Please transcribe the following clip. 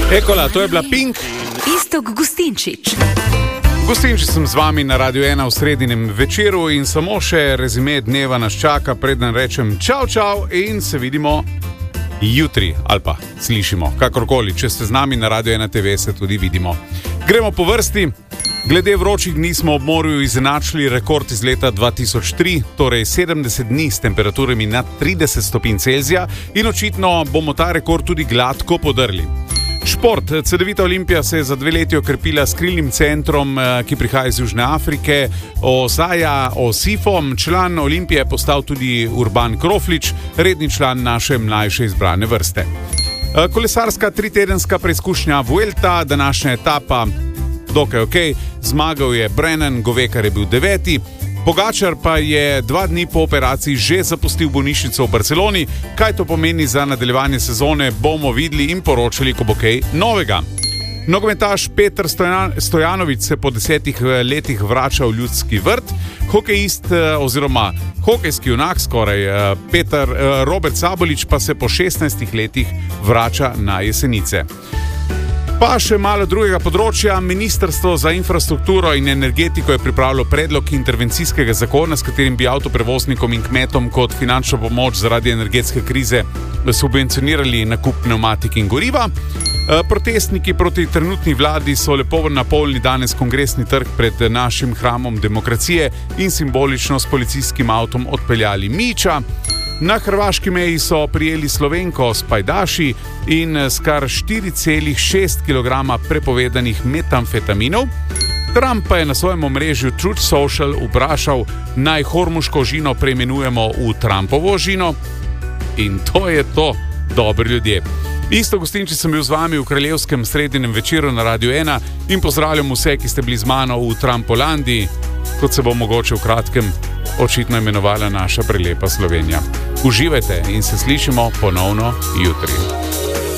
Ekola, to je bila Pink. Iztok Gustinčič. Gustinčič sem z vami na Radio 1 v sredinem večeru in samo še rezime dneva nas čaka, preden rečem čau in se vidimo jutri ali pa slišimo, kakorkoli. Če ste z nami na Radio 1 TV, se tudi vidimo. Gremo po vrsti. Glede vročih dni smo ob morju izenačili rekord iz leta 2003, torej 70 dni s temperaturami nad 30 stopinj Celzija in očitno bomo ta rekord tudi gladko podrli. Šport. Cedevita Olimpija se je za 2 leti okrepila s krilnim centrom, ki prihaja iz Južne Afrike, Osaja Osifom. Član Olimpije je postal tudi Urban Kroflič, redni član naše mlajše izbrane vrste. Kolesarska 3-tedenska preizkušnja Vuelta, današnja etapa dokaj okej. Zmagal je Brennan, Govekar je bil 9. Pogačar pa je 2 dni po operaciji že zapustil bolnišnico v Barceloni. Kaj to pomeni za nadaljevanje sezone, bomo videli in poročali, ko bo kaj novega. Nogometaš Peter Stojanović se po 10 letih vrača v Ljudski vrt. Hokejist oziroma hokejski junak skoraj Robert Sabolič pa se po 16 letih vrača na Jesenice. Pa še malo drugega področja. Ministrstvo za infrastrukturo in energetiko je pripravilo predlog intervencijskega zakona, s katerim bi avtoprevoznikom in kmetom kot finančno pomoč zaradi energetske krize subvencionirali nakup pnevmatik in goriva. Protestniki proti trenutni vladi so lepo napolnili danes Kongresni trg pred našim hramom demokracije in simbolično s policijskim avtom odpeljali Mića. Na hrvaški meji so prijeli Slovenko s pajdaši in s kar 4,6 kg prepovedanih metamfetaminov. Trump pa je na svojem omrežju Truth Social vprašal, naj hormuško žino preimenujemo v Trumpovo žino. In to je to, dobri ljudje. Iztok Gustinčič sem bil z vami v kraljevskem sredinem večeru na Radio 1 in pozdravljam vse, ki ste bili z mano v Trampolandiji, kot se bo mogoče v kratkem očitno imenovala naša prelepa Slovenija. Uživajte in se slišimo ponovno jutri.